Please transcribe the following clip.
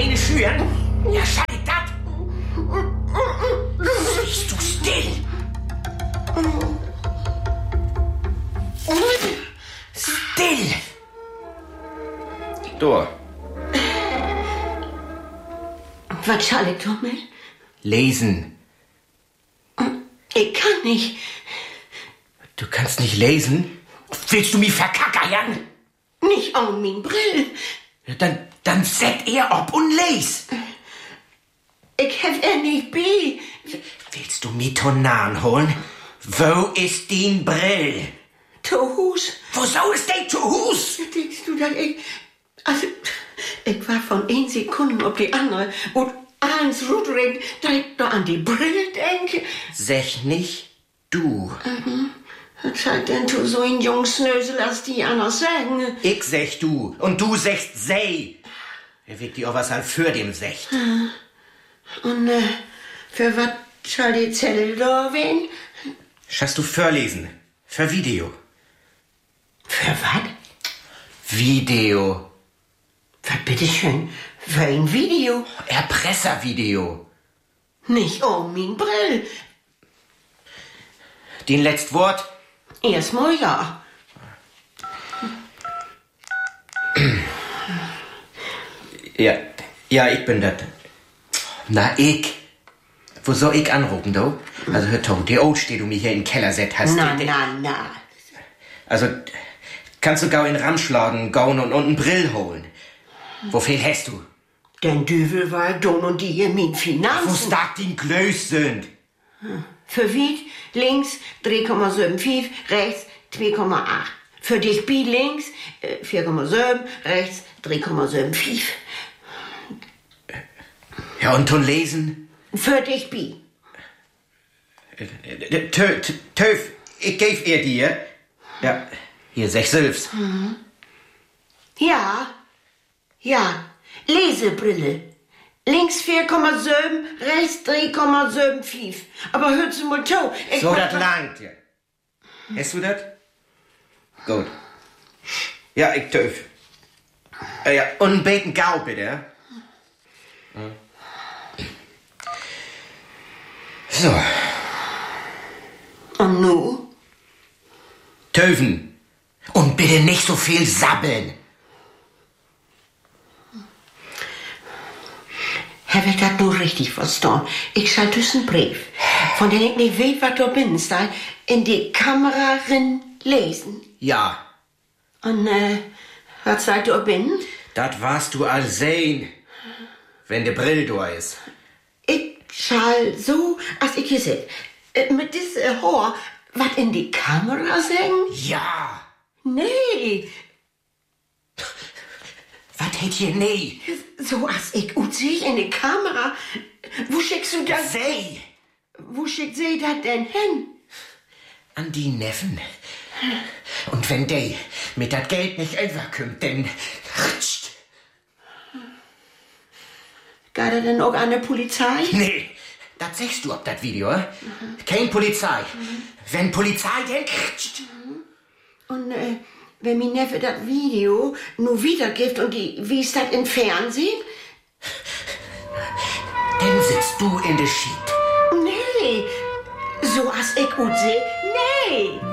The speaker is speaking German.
keine schüren? Ja, scheiße, dat. Bist du still? Still. Du. Was soll ich damit? Lesen. Ich kann nicht. Du kannst nicht lesen? Willst du mich verkackern? Nicht an mein Brill. Dann set er ob und les. Ich hab nicht bei. Willst du mich Tonan holen? Wo ist dein Brill? Zu Hus. Wo soll es denn zu Hus? Denkst du, dass ich... Also, ich war von 1 Sekunde auf die andere und eins rudrig, da ich da an die Brille denke. Sech nicht du. Was hat denn du so ein Jungsnösel, als die anders sagen? Ich sech du und du sechst sei. Er wird dir auch was halt für dem secht. Und für was soll die Zelle da werden? Schaffst du verlesen? Für Video. Für was? Video. Was bitteschön? Für ein Video? Erpresservideo. Nicht um mein Brill. Den letzt Wort? Erstmal ja. Ja, ich bin das. Na, ich. Wo soll ich anrufen, du? Also, hör to, die Old steht, du mich hier in den Keller set hast. Na. Also, kannst du gau in den Ramschladen gauen und einen Brill holen? Wo viel hast du? Den Düvel war dumm und die hier min Wo Finanzen. stark die Klöß sind? Für Wied links 3,75, rechts 2,8. Für dich bi links 4,7, rechts 3,75. Ja, und ton lesen? Für dich bi. Töf, ich geb ihr dir. Ja, hier 6 Silfs. Ja, Lesebrille. Links 4,7, rechts 3,75. Aber hör zu mal zu. So, das langt ja. Hast du das? Gut. Ja, ich töf. Ja, und einen Beten Gau, bitte. So. Und nu? Töfen. Und bitte nicht so viel sabbeln. Hab ich das nur richtig verstanden? Ich schall einen Brief, von dem ich nicht weiß, was du bist, in die Kamera lesen. Ja, Und, was seid du bin? das warst du all sehen, wenn der Brill da ist. Ich schall so, als ich hier seh, mit diesem Haar, was in die Kamera sagen? Ja. Nee, Was hätt ihr nee? so als ich sehe in die Kamera. Wo schickst du das? Sei. Wo schickt sie das denn hin? An die Neffen. Und wenn der mit dat Geld nicht überkommt, dann rutscht. Geht er denn auch an der Polizei? Nee, das sagst du ob das Video, Kein Polizei. Wenn Polizei, dann rutscht. Und wenn mein Neffe das Video nur wiedergibt und die wies das im Fernsehen? Dann sitzt du in der Schied. Nee, so als ich gut sehe, nee.